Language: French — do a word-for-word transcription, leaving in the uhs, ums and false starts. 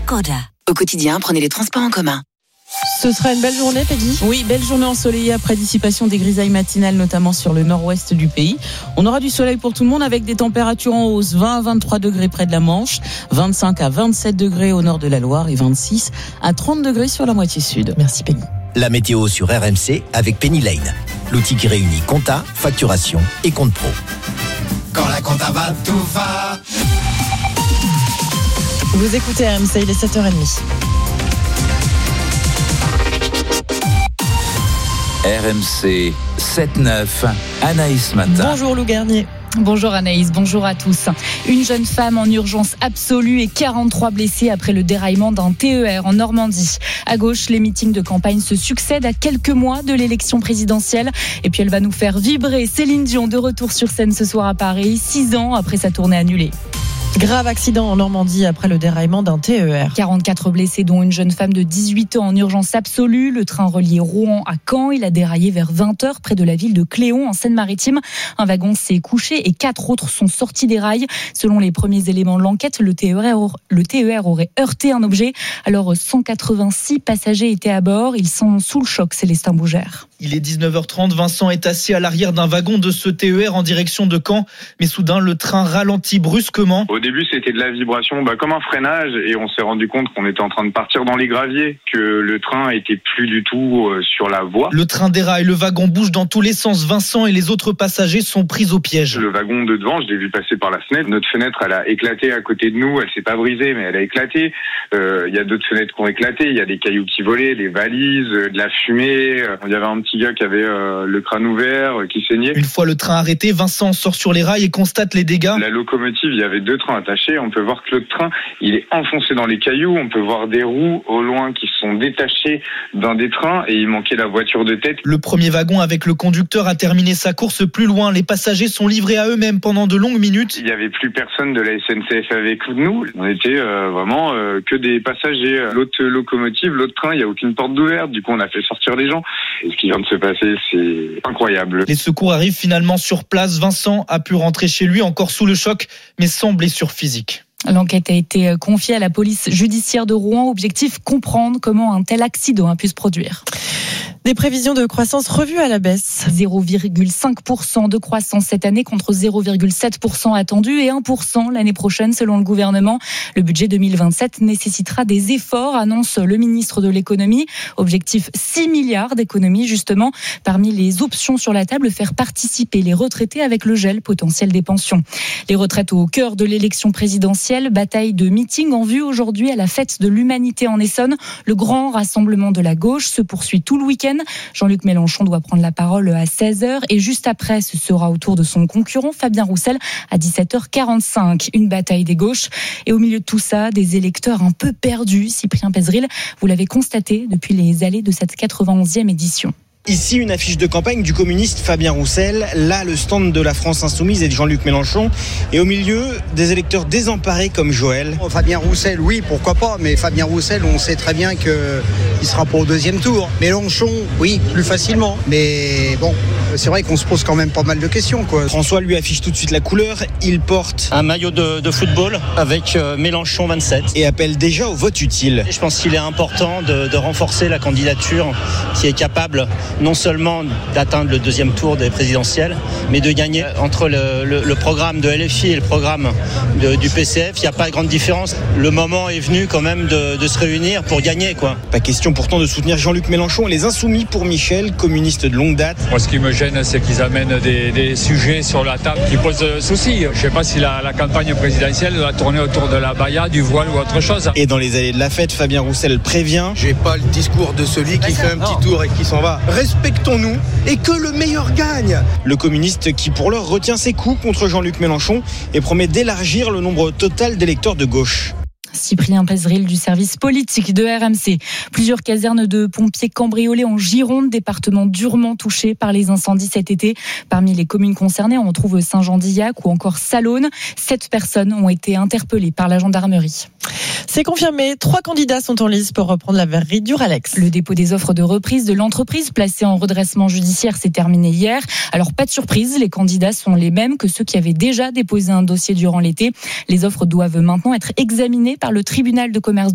Skoda. Au quotidien, prenez les transports en commun. Ce sera une belle journée, Peggy ? Oui, belle journée ensoleillée après dissipation des grisailles matinales, notamment sur le nord-ouest du pays. On aura du soleil pour tout le monde avec des températures en hausse. vingt à vingt-trois degrés près de la Manche, vingt-cinq à vingt-sept degrés au nord de la Loire et vingt-six à trente degrés sur la moitié sud. Merci, Peggy. La météo sur R M C avec Penny Lane, l'outil qui réunit compta, facturation et compte pro. Quand la compta va, tout va. Vous écoutez R M C, il est sept heures trente. R M C sept neuf, Anaïs Matin. Bonjour Lou Garnier. Bonjour Anaïs, bonjour à tous. Une jeune femme en urgence absolue et quarante-trois blessés après le déraillement d'un T E R en Normandie. À gauche, les meetings de campagne se succèdent à quelques mois de l'élection présidentielle. Et puis elle va nous faire vibrer. Céline Dion de retour sur scène ce soir à Paris, six ans après sa tournée annulée. Grave accident en Normandie après le déraillement d'un T E R. quarante-quatre blessés, dont une jeune femme de dix-huit ans en urgence absolue. Le train reliait Rouen à Caen. Il a déraillé vers vingt heures près de la ville de Cléon, en Seine-Maritime. Un wagon s'est couché et quatre autres sont sortis des rails. Selon les premiers éléments de l'enquête, le T E R, le T E R aurait heurté un objet. Alors, cent quatre-vingt-six passagers étaient à bord. Ils sont sous le choc, Célestin Bougère. Il est dix-neuf heures trente, Vincent est assis à l'arrière d'un wagon de ce T E R en direction de Caen. Mais soudain, le train ralentit brusquement. Au début, c'était de la vibration, bah, comme un freinage, et on s'est rendu compte qu'on était en train de partir dans les graviers, que le train était plus du tout euh, sur la voie. Le train déraille, le wagon bouge dans tous les sens. Vincent et les autres passagers sont pris au piège. Le wagon de devant, je l'ai vu passer par la fenêtre. Notre fenêtre, elle a éclaté à côté de nous. Elle s'est pas brisée, mais elle a éclaté. Il euh, y a d'autres fenêtres qui ont éclaté. Il y a des cailloux qui volaient, des valises, euh, de la fumée. Il y avait un petit gars qui avait euh, le crâne ouvert, euh, qui saignait. Une fois le train arrêté, Vincent sort sur les rails et constate les dégâts. La locomotive, il y avait deux trains attachés. On peut voir que le train, il est enfoncé dans les cailloux. On peut voir des roues au loin qui sont détachées d'un des trains et il manquait la voiture de tête. Le premier wagon avec le conducteur a terminé sa course plus loin. Les passagers sont livrés à eux-mêmes pendant de longues minutes. Il n'y avait plus personne de la S N C F avec nous. On était euh, vraiment euh, que des passagers. L'autre locomotive, l'autre train, il n'y a aucune porte d'ouverte. Du coup, on a fait sortir les gens. Et ce qui vient de se passer, c'est incroyable. Les secours arrivent finalement sur place. Vincent a pu rentrer chez lui encore sous le choc, mais sans blessure physique. L'enquête a été confiée à la police judiciaire de Rouen. Objectif, comprendre comment un tel accident a pu se produire. Des prévisions de croissance revues à la baisse. zéro virgule cinq pour cent de croissance cette année contre zéro virgule sept pour cent attendu et un pour cent l'année prochaine selon le gouvernement. Le budget deux mille vingt-sept nécessitera des efforts, annonce le ministre de l'économie. Objectif six milliards d'économies justement. Parmi les options sur la table, faire participer les retraités avec le gel potentiel des pensions. Les retraites au cœur de l'élection présidentielle. Bataille de meeting en vue aujourd'hui à la fête de l'humanité en Essonne. Le grand rassemblement de la gauche se poursuit tout le week-end. Jean-Luc Mélenchon doit prendre la parole à seize heures et juste après, ce sera au tour de son concurrent Fabien Roussel à dix-sept heures quarante-cinq. Une bataille des gauches et au milieu de tout ça, des électeurs un peu perdus. Cyprien Pézeril, vous l'avez constaté depuis les allées de cette quatre-vingt-onzième édition. Ici, une affiche de campagne du communiste Fabien Roussel. Là, le stand de la France Insoumise et de Jean-Luc Mélenchon. Et au milieu, des électeurs désemparés comme Joël. Fabien Roussel, oui, pourquoi pas. Mais Fabien Roussel, on sait très bien qu'il sera pas au deuxième tour. Mélenchon, oui, plus facilement. Mais bon, c'est vrai qu'on se pose quand même pas mal de questions, quoi. François lui affiche tout de suite la couleur. Il porte un maillot de, de football avec euh, Mélenchon vingt-sept. Et appelle déjà au vote utile. Je pense qu'il est important de, de renforcer la candidature qui est capable non seulement d'atteindre le deuxième tour des présidentielles, mais de gagner. Entre le, le, le programme de L F I et le programme de, du P C F, il n'y a pas grande différence. Le moment est venu quand même de, de se réunir pour gagner, quoi. Pas question pourtant de soutenir Jean-Luc Mélenchon et les Insoumis pour Michel, communiste de longue date. Moi, ce qui me gêne, c'est qu'ils amènent des, des sujets sur la table qui posent souci. Je ne sais pas si la, la campagne présidentielle doit tourner autour de la baya, du voile ou autre chose. Et dans les allées de la fête, Fabien Roussel prévient. J'ai pas le discours de celui qui fait un petit tour et qui s'en va. Respectons-nous et que le meilleur gagne. Le communiste qui pour l'heure retient ses coups contre Jean-Luc Mélenchon et promet d'élargir le nombre total d'électeurs de gauche. Cyprien Pézeril du service politique de R M C. Plusieurs casernes de pompiers cambriolées en Gironde, département durement touché par les incendies cet été. Parmi les communes concernées, on retrouve Saint-Jean-d'Illac ou encore Salonne. Sept personnes ont été interpellées par la gendarmerie. C'est confirmé, trois candidats sont en lice pour reprendre la verrerie Duralex. Le dépôt des offres de reprise de l'entreprise placée en redressement judiciaire s'est terminé hier. Alors pas de surprise, les candidats sont les mêmes que ceux qui avaient déjà déposé un dossier durant l'été. Les offres doivent maintenant être examinées par le tribunal de commerce